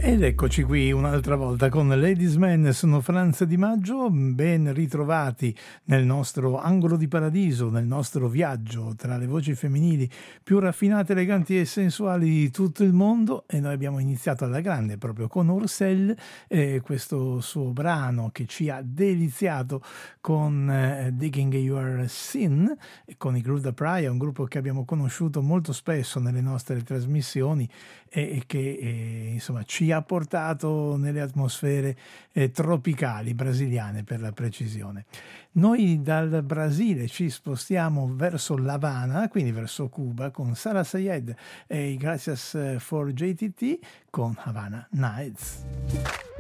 Ed eccoci qui un'altra volta con Ladies Man, sono Franz Di Maggio, ben ritrovati nel nostro angolo di paradiso, nel nostro viaggio tra le voci femminili più raffinate, eleganti e sensuali di tutto il mondo, e noi abbiamo iniziato alla grande proprio con Ursel, questo suo brano che ci ha deliziato con Digging Your Sin, con i Groove the Praia, un gruppo che abbiamo conosciuto molto spesso nelle nostre trasmissioni e che insomma ci ha portato nelle atmosfere tropicali brasiliane, per la precisione. Noi dal Brasile ci spostiamo verso l'Havana, quindi verso Cuba, con Sara Sayed e i Gracias for JTT con Havana Nights.